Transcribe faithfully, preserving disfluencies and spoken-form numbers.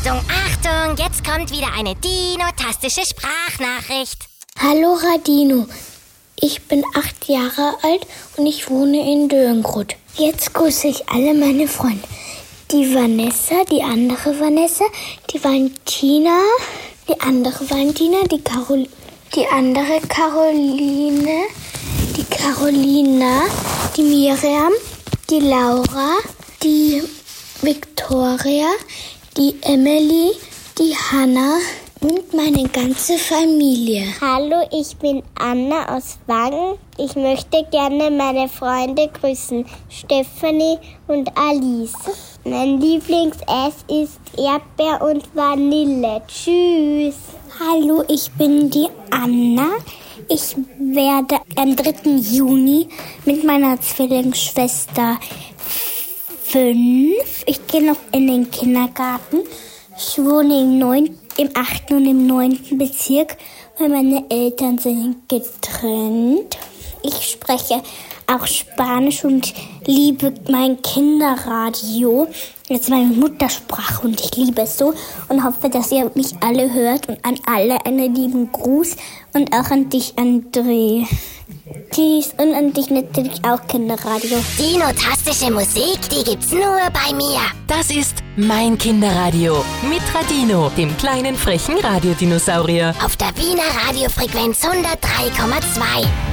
Achtung, Achtung, jetzt kommt wieder eine dinotastische Sprachnachricht. Hallo Radino, ich bin acht Jahre alt und ich wohne in Dörengrut. Jetzt grüße ich alle meine Freunde. Die Vanessa, die andere Vanessa, die Valentina, die andere Valentina, die Carol, die andere Caroline, die Carolina, die Miriam, die Laura, die Victoria, die Emily, die Hanna und meine ganze Familie. Hallo, ich bin Anna aus Wangen. Ich möchte gerne meine Freunde grüßen, Stephanie und Alice. Mein Lieblingseis ist Erdbeer und Vanille. Tschüss. Hallo, ich bin die Anna. Ich werde am dritten Juni mit meiner Zwillingsschwester fünf. Ich gehe noch in den Kindergarten. Ich wohne im, neunten, im achten und im neunten Bezirk, weil meine Eltern sind getrennt. Ich spreche auch Spanisch und liebe mein Kinderradio. Das ist meine Muttersprache und ich liebe es so und hoffe, dass ihr mich alle hört und an alle einen lieben Gruß und auch an dich, André. Tschüss und an dich natürlich auch, Kinderradio. Dinotastische Musik, die gibt's nur bei mir. Das ist mein Kinderradio mit Radino, dem kleinen frechen Radiodinosaurier. Auf der Wiener Radiofrequenz hundertdrei Komma zwei.